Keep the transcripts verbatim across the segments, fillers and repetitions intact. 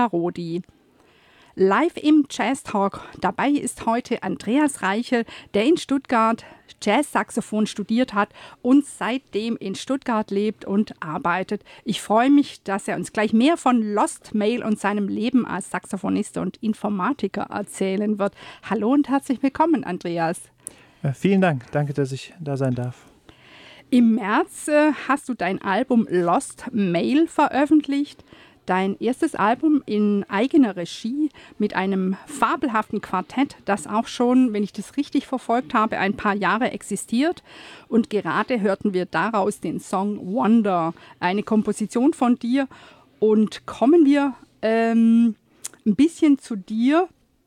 Rodi. Live im Jazz Talk. Dabei ist heute Andreas Reichel, der in Stuttgart Jazzsaxophon studiert hat und seitdem in Stuttgart lebt und arbeitet. Ich freue mich, dass er uns gleich mehr von Lost Mail und seinem Leben als Saxophonist und Informatiker erzählen wird. Hallo und herzlich willkommen, Andreas. Ja, vielen Dank. Danke, dass ich da sein darf. Im März äh, hast du dein Album Lost Mail veröffentlicht. Dein erstes Album in eigener Regie mit einem fabelhaften Quartett, das auch schon, wenn ich das richtig verfolgt habe, ein paar Jahre existiert. Und gerade hörten wir daraus den Song Wonder, eine Komposition von dir. Und kommen wir ähm, ein bisschen zu dir.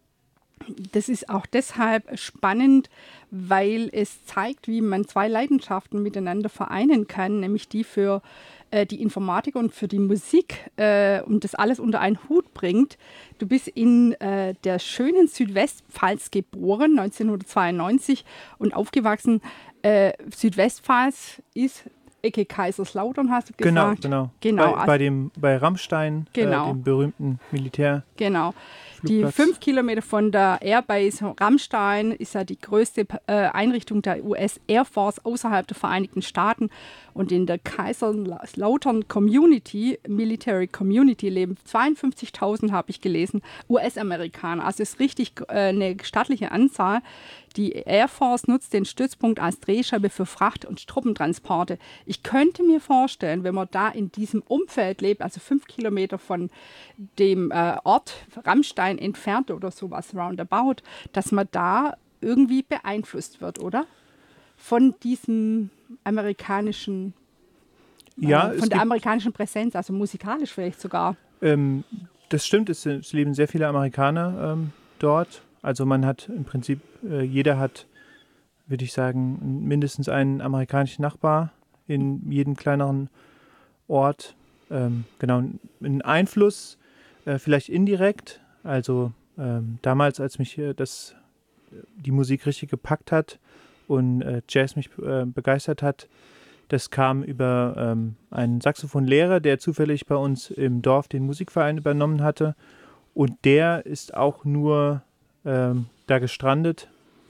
Das ist auch deshalb spannend, weil es zeigt, wie man zwei Leidenschaften miteinander vereinen kann, nämlich die für äh, die Informatik und für die Musik äh, und das alles unter einen Hut bringt. Du bist in äh, der schönen Südwestpfalz geboren, neunzehnhundertzweiundneunzig, und aufgewachsen. Äh, Südwestpfalz ist Ecke Kaiserslautern, hast du gesagt? Genau, genau. genau. Bei, bei, dem, bei Rammstein, genau. äh, dem berühmten Militär. Genau. Die fünf Kilometer von der Airbase Rammstein ist ja die größte äh, Einrichtung der U S Air Force außerhalb der Vereinigten Staaten. Und in der Kaiserslautern Community, Military Community, leben zweiundfünfzigtausend, habe ich gelesen, U S-Amerikaner. Also ist richtig äh, eine stattliche Anzahl. Die Air Force nutzt den Stützpunkt als Drehscheibe für Fracht- und Truppentransporte. Ich könnte mir vorstellen, wenn man da in diesem Umfeld lebt, also fünf Kilometer von dem äh, Ort Rammstein entfernt oder sowas roundabout, dass man da irgendwie beeinflusst wird, oder? Von diesem amerikanischen, ja, äh, von der amerikanischen Präsenz, also musikalisch vielleicht sogar. Ähm, das stimmt, es, es leben sehr viele Amerikaner ähm, dort. Also man hat im Prinzip, äh, jeder hat, würde ich sagen, mindestens einen amerikanischen Nachbar in jedem kleineren Ort. Ähm, genau, einen Einfluss, äh, vielleicht indirekt. Also ähm, damals, als mich äh, das, die Musik richtig gepackt hat und äh, Jazz mich äh, begeistert hat, das kam über ähm, einen Saxophonlehrer, der zufällig bei uns im Dorf den Musikverein übernommen hatte. Und der ist auch nur ähm, da gestrandet,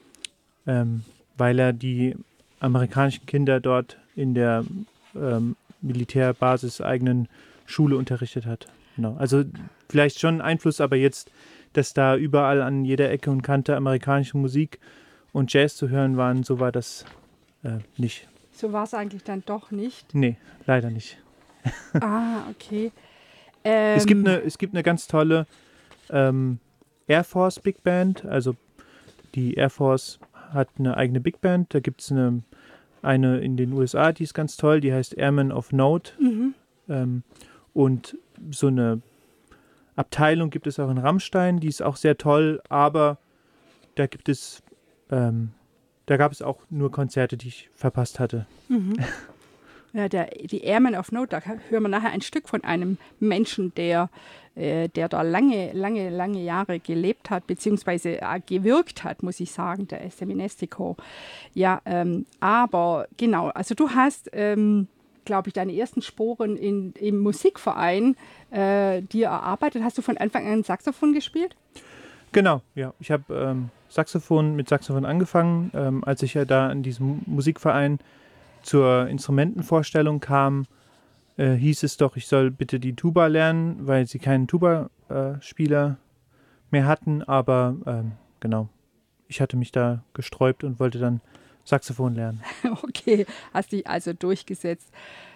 ähm, weil er die amerikanischen Kinder dort in der ähm, Militärbasis eigenen Schule unterrichtet hat. Genau. Also vielleicht schon Einfluss, aber jetzt, dass da überall an jeder Ecke und Kante amerikanische Musik und Jazz zu hören waren, so war das äh, nicht. So war es eigentlich dann doch nicht? Nee, leider nicht. Ah, okay. Ähm, es, gibt eine, es gibt eine ganz tolle ähm, Air Force Big Band. Also die Air Force hat eine eigene Big Band. Da gibt es eine, eine in den U S A, die ist ganz toll. Die heißt Airmen of Note. Mhm. Ähm, und so eine Abteilung gibt es auch in Rammstein. Die ist auch sehr toll. Aber da gibt es ähm, Da gab es auch nur Konzerte, die ich verpasst hatte. Mhm. Ja, der, die Airmen of Note, da hören wir nachher ein Stück von einem Menschen, der, äh, der da lange, lange, lange Jahre gelebt hat, beziehungsweise äh, gewirkt hat, muss ich sagen, der Seminestico. Ja, ähm, aber genau, also du hast, ähm, glaube ich, deine ersten Sporen in, im Musikverein äh, dir erarbeitet. Hast du von Anfang an Saxophon gespielt? Genau, ja. Ich habe ähm, Saxophon mit Saxophon angefangen. Ähm, als ich ja da in diesem Musikverein zur Instrumentenvorstellung kam, äh, hieß es doch, ich soll bitte die Tuba lernen, weil sie keinen Tuba-Spieler äh, mehr hatten. Aber ähm, genau, ich hatte mich da gesträubt und wollte dann Saxophon lernen. Okay, hast dich also durchgesetzt.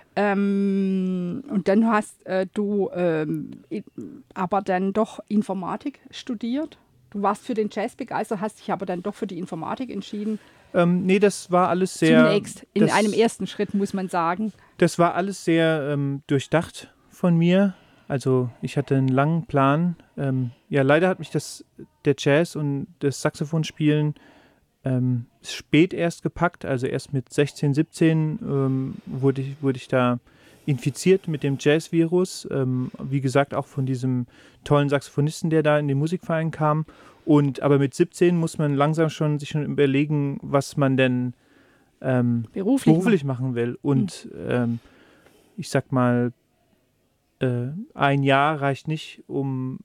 Ähm, und dann hast äh, du ähm, aber dann doch Informatik studiert. Du warst für den Jazz begeistert, hast dich aber dann doch für die Informatik entschieden. Ähm, nee, das war alles sehr... Zunächst, in das, einem ersten Schritt, muss man sagen. Das war alles sehr ähm, durchdacht von mir. Also ich hatte einen langen Plan. Ähm, ja, leider hat mich das, der Jazz und das Saxophonspielen ähm, spät erst gepackt. Also erst mit sechzehn, siebzehn ähm, wurde, ich, wurde ich da infiziert mit dem Jazz-Virus. Ähm, wie gesagt, auch von diesem tollen Saxophonisten, der da in den Musikverein kam. Und aber mit siebzehn muss man langsam schon sich schon überlegen, was man denn ähm, beruflich, beruflich machen will. Und hm. ähm, ich sag mal, äh, ein Jahr reicht nicht, um